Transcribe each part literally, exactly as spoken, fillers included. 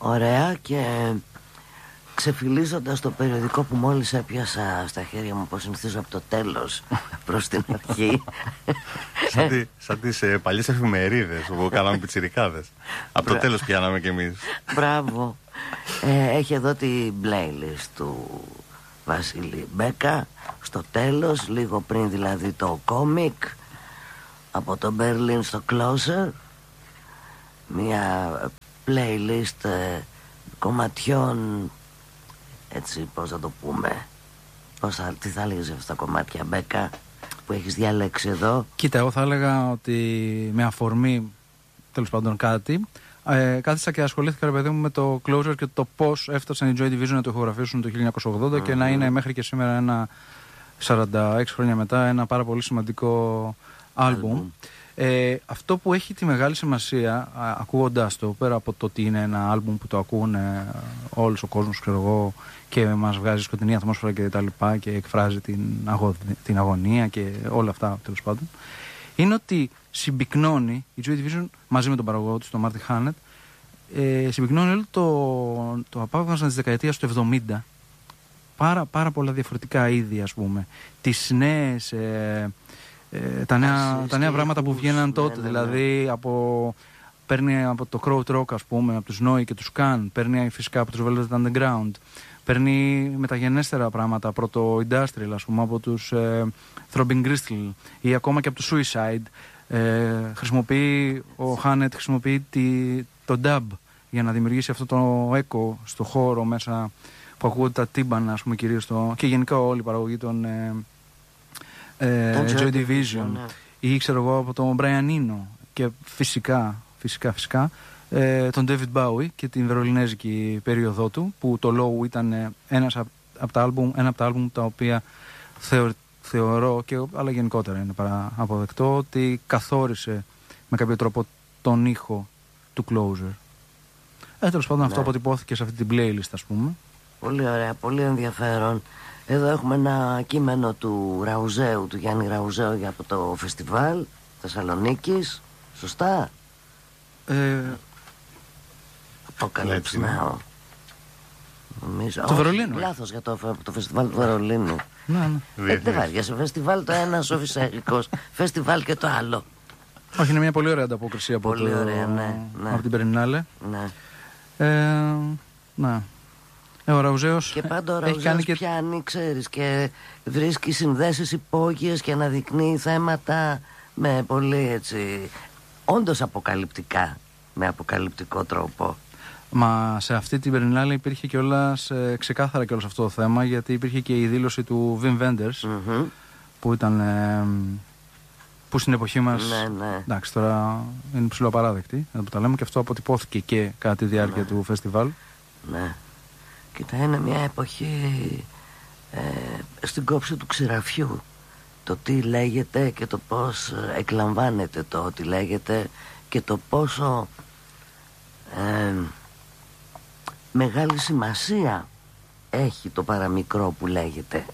Ωραία, και ξεφυλίζοντας το περιοδικό που μόλις έπιασα στα χέρια μου, πως συνηθίζω από το τέλος προς την αρχή. Σαν, τι, σαν τις ε, παλιές εφημερίδες που κάναμε πιτσιρικάδες. Από το τέλος πιάναμε κι εμείς. Μπράβο. ε, Έχει εδώ την playlist του Βασίλη Μπέκα. Στο τέλος, λίγο πριν δηλαδή το κόμικ, από το Berlin στο Closer. Μια playlist ε, κομματιών, έτσι, πώς θα το πούμε, πώς θα, τι θα έλεγες αυτά τα κομμάτια, Μπέκα, που έχεις διαλέξει εδώ? Κοίτα, εγώ θα έλεγα ότι με αφορμή, τέλος πάντων, κάτι, ε, κάθισα και ασχολήθηκα, ρε παιδί μου, με το Closer και το πώς έφτασαν οι Joy Division να το ηχογραφήσουν το χίλια εννιακόσια ογδόντα mm-hmm. και να είναι μέχρι και σήμερα, ένα σαράντα έξι χρόνια μετά, ένα πάρα πολύ σημαντικό άλμπουμ. Ε, αυτό που έχει τη μεγάλη σημασία, α, ακούγοντάς το, πέρα από το ότι είναι ένα άλμπουμ που το ακούνε όλος ο κόσμος, ξέρω εγώ, και μας βγάζει σκοτεινή ατμόσφαιρα και τα λοιπά και εκφράζει την, αγω, την αγωνία και όλα αυτά, τέλος πάντων, είναι ότι συμπυκνώνει η Joy Division μαζί με τον παραγωγό του, τον Martin Hannett, ε, συμπυκνώνει όλο το, το απάβγασμα της δεκαετίας του εβδομήντα, πάρα, πάρα πολλά διαφορετικά είδη, ας πούμε, τις νέες ε, Ε, τα, νέα, τα νέα πράγματα που βγαίναν τότε, ναι, ναι, ναι. Δηλαδή από, παίρνει από το Crow Rock, ας πούμε, από τους Neu και τους Can, παίρνει φυσικά από τους Velvet Underground, παίρνει μεταγενέστερα πράγματα, πρώτο Industrial, ας πούμε, από τους ε, Throbbing Gristle ή ακόμα και από τους Suicide. ε, χρησιμοποιεί, ο Hannett χρησιμοποιεί τη, το dub για να δημιουργήσει αυτό το echo στο χώρο μέσα που ακούγονται τα τύμπανα, ας πούμε, κυρίως το, και γενικά όλη η παραγωγή των ε, Ε, Joy Division, ναι. Ή ξέρω εγώ από τον Brian Eno και φυσικά, φυσικά, φυσικά ε, τον David Bowie και την βερολινέζικη περίοδό του, που το Low ήταν ένας από, από τα άλμπουμ, ένα από τα άλμπουμ τα οποία θεω, θεωρώ, και, αλλά γενικότερα είναι παρά αποδεκτό, ότι καθόρισε με κάποιο τρόπο τον ήχο του Closer. Ε, τέλος πάντων, ναι. Αυτό αποτυπώθηκε σε αυτή την playlist, ας πούμε. Πολύ ωραία, πολύ ενδιαφέρον. Εδώ έχουμε ένα κείμενο του Ραουζέου, του Γιάννη Ραουζέου, για από το φεστιβάλ Θεσσαλονίκης. Σωστά? Ε... Apocalypse Now. Νομίζω. Το Βερολίνο. Λάθος για το, το φεστιβάλ του Βερολίνου. Ναι, ναι. Ε, δεν βάριασε. Φεστιβάλ το ένα, σοφισέρικος. Φεστιβάλ και το άλλο. Όχι, είναι μια πολύ ωραία ανταπόκριση από, πολύ το... ωραία, ναι, ναι. από την Περινάλε. Ναι. Ε, ναι. Ε, ο Ραουζέος και πάντα ο Ραουζέος και... πιάνει, ξέρεις, και βρίσκει συνδέσεις υπόγειες και αναδεικνύει θέματα με πολύ, έτσι, όντως αποκαλυπτικά, με αποκαλυπτικό τρόπο. Μα σε αυτή την Περινάλε υπήρχε κιόλας ε, ξεκάθαρα κιόλας αυτό το θέμα, γιατί υπήρχε και η δήλωση του Wim Wenders, mm-hmm. που ήταν ε, που στην εποχή μας, ναι, ναι. εντάξει, τώρα είναι ψηλοαπαράδεκτη, που τα λέμε, και αυτό αποτυπώθηκε και κατά τη διάρκεια ναι. του φεστιβάλ. Ναι. Κοίτα, είναι μια εποχή ε, στην κόψη του ξηραφιού. Το τι λέγεται και το πώς εκλαμβάνεται το ότι λέγεται και το πόσο ε, μεγάλη σημασία έχει το παραμικρό που λέγεται.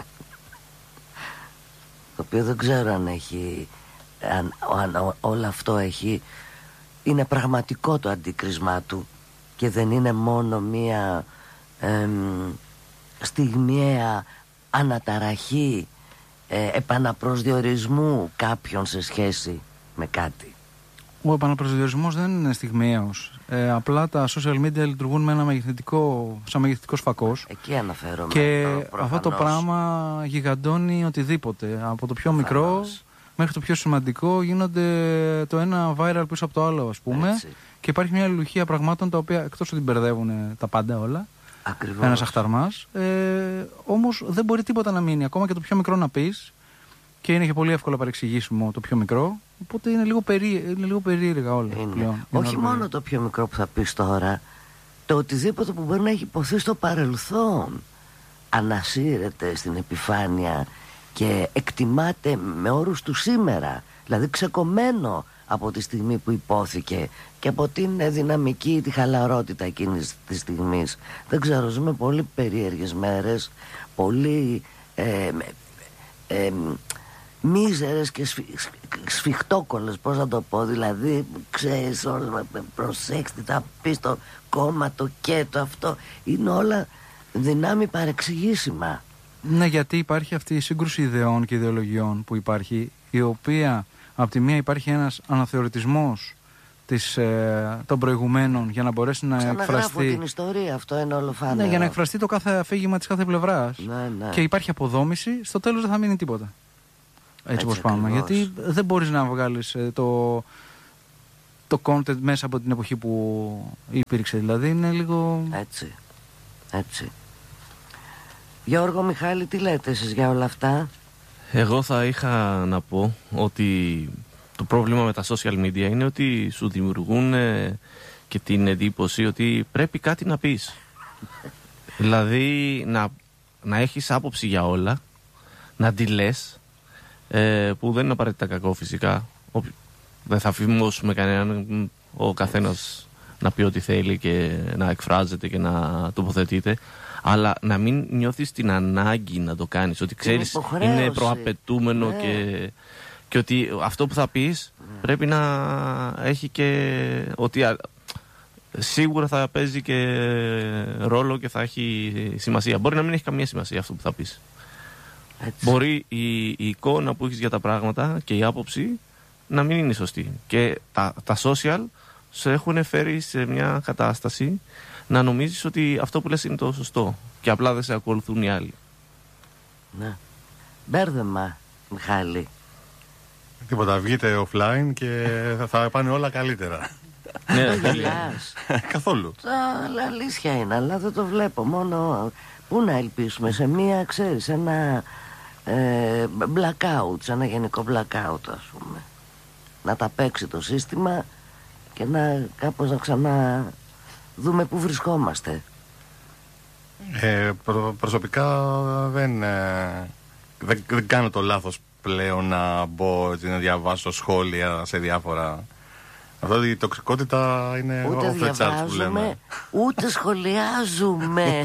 Το οποίο δεν ξέρω αν έχει, αν, αν όλο αυτό έχει, είναι πραγματικό το αντίκρισμά του και δεν είναι μόνο μία Ε, στιγμιαία αναταραχή, ε, επαναπροσδιορισμού κάποιον σε σχέση με κάτι. Ο επαναπροσδιορισμός δεν είναι στιγμιαίος. Ε, απλά τα social media λειτουργούν με ένα μεγεθυντικό, σαν μεγεθυντικός φακός. Εκεί αναφέρομαι. Και το, αυτό το πράγμα γιγαντώνει οτιδήποτε. Από το πιο μικρό προφανώς. Μέχρι το πιο σημαντικό γίνονται το ένα viral πίσω από το άλλο, ας πούμε. Έτσι. Και υπάρχει μια αλληλουχία πραγμάτων τα οποία, εκτός ότι μπερδεύουν τα πάντα όλα, ακριβώς. Ένας αχταρμάς, ε, όμως δεν μπορεί τίποτα να μείνει. Ακόμα και το πιο μικρό να πεις, και είναι και πολύ εύκολα παρεξηγήσιμο το πιο μικρό. Οπότε είναι λίγο, περί, είναι λίγο περίεργα όλα. Πλέον, όχι μόνο περί... το πιο μικρό που θα πεις τώρα, το οτιδήποτε που μπορεί να έχει υποθεί στο παρελθόν ανασύρεται στην επιφάνεια και εκτιμάται με όρους του σήμερα. Δηλαδή ξεκομμένο από τη στιγμή που υπόθηκε και από την δυναμική, τη χαλαρότητα εκείνης της στιγμής. Δεν ξέρω, ζούμε πολύ περίεργες μέρες, πολύ ε, ε, μίζερες και σφι, σφιχτόκολλες, πώς να το πω, δηλαδή ξέρεις όλα, προσέξτε, θα πεις το κόμμα, το και το αυτό, είναι όλα δυνάμει παρεξηγήσιμα. Ναι, γιατί υπάρχει αυτή η σύγκρουση ιδεών και ιδεολογιών που υπάρχει, η οποία από τη μία υπάρχει ένας αναθεωρητισμός της, ε, των προηγουμένων για να μπορέσει να Ξαναγράφω εκφραστεί την ιστορία, αυτό είναι όλο φάνερο. Ναι, για να εκφραστεί το κάθε αφήγημα της κάθε πλευράς. Ναι, ναι. Και υπάρχει αποδόμηση, στο τέλος δεν θα μείνει τίποτα. Έτσι όπως πάμε. ακριβώς. Γιατί δεν μπορείς να βγάλεις ε, το, το content μέσα από την εποχή που υπήρξε. Δηλαδή είναι λίγο... Έτσι, έτσι. Γιώργο, Μιχάλη, τι λέτε εσείς για όλα αυτά? Εγώ θα είχα να πω ότι το πρόβλημα με τα social media είναι ότι σου δημιουργούν ε, και την εντύπωση ότι πρέπει κάτι να πεις. Δηλαδή να, να έχεις άποψη για όλα, να τη λες, ε, που δεν είναι απαραίτητα κακό φυσικά. Ο, δεν θα φημώσουμε κανέναν, ο καθένας να πει ό,τι θέλει και να εκφράζεται και να τοποθετείται. Αλλά να μην νιώθεις την ανάγκη να το κάνεις, ότι ξέρεις είναι προαπαιτούμενο ναι. και, και ότι αυτό που θα πεις ναι. πρέπει να έχει και ότι α, σίγουρα θα παίζει και ρόλο και θα έχει σημασία. Μπορεί να μην έχει καμία σημασία αυτό που θα πεις. Έτσι. Μπορεί η, η εικόνα που έχεις για τα πράγματα και η άποψη να μην είναι σωστή. Και τα, τα social σε έχουν φέρει σε μια κατάσταση να νομίζεις ότι αυτό που λες είναι το σωστό και απλά δεν σε ακολουθούν οι άλλοι. Ναι. Μπέρδεμα, Μιχάλη. Τίποτα, βγείτε offline και θα, θα πάνε όλα καλύτερα. Ναι, γελάς. Καθόλου. Τα αλήθεια είναι, αλλά δεν το βλέπω. Μόνο πού να ελπίσουμε, σε μία, ξέρεις, ένα ε, blackout, σε ένα γενικό blackout, ας πούμε. Να τα παίξει το σύστημα και να κάπως να ξανά δούμε πού βρισκόμαστε. Ε, προ, προσωπικά δεν, ε, δεν, δεν κάνω το λάθος πλέον να μπω να διαβάσω σχόλια σε διάφορα. Αυτό η τοξικότητα είναι ούτε off the charts που λέμε. Ούτε σχολιάζουμε.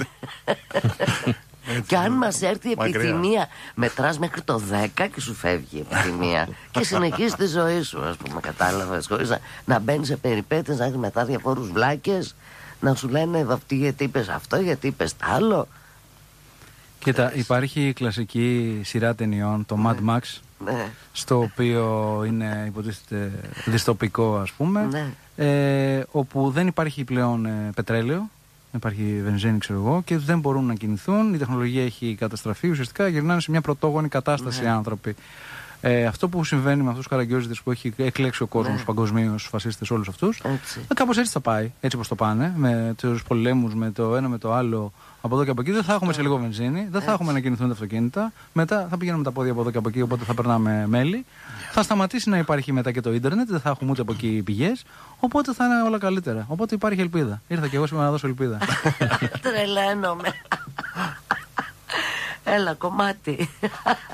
Και αν μας έρθει η επιθυμία, μετράς μέχρι το δέκα και σου φεύγει η επιθυμία και συνεχίζεις τη ζωή σου, ας πούμε, κατάλαβες, χωρίς να, να μπαίνεις σε περιπέτειες, να έχεις μετά διαφόρους βλάκες να σου λένε αυτή γιατί είπες αυτό, γιατί είπες τ' άλλο. Κοίτα, υπάρχει η κλασική σειρά ταινιών, το Mad Max, ναι. στο οποίο είναι υποτίθεται δυστοπικό, ας πούμε, ναι. ε, όπου δεν υπάρχει πλέον ε, πετρέλαιο, δεν υπάρχει βενζίνη, ξέρω εγώ, και δεν μπορούν να κινηθούν, η τεχνολογία έχει καταστραφεί, ουσιαστικά γυρνάνε σε μια πρωτόγονη κατάσταση ναι. οι άνθρωποι. Ε, αυτό που συμβαίνει με αυτούς τους καραγκιόζηδες που έχει εκλέξει ο κόσμος ναι. παγκοσμίως, φασίστες, όλους αυτούς, ε, κάπως έτσι θα πάει, έτσι όπως το πάνε, με τους πολέμους, με το ένα με το άλλο, από εδώ και από εκεί. Δεν θα έχουμε σε λίγο βενζίνη, δεν έτσι. θα έχουμε να κινηθούν τα αυτοκίνητα. Μετά θα πηγαίνουμε τα πόδια από εδώ και από εκεί, οπότε θα περνάμε μέλη. Yeah. Θα σταματήσει να υπάρχει μετά και το ίντερνετ, δεν θα έχουμε ούτε από εκεί πηγές. Οπότε θα είναι όλα καλύτερα. Οπότε υπάρχει ελπίδα. Ήρθα και εγώ σήμερα να δώσω ελπίδα. Τρελαίνομαι. Έλα, κομμάτι.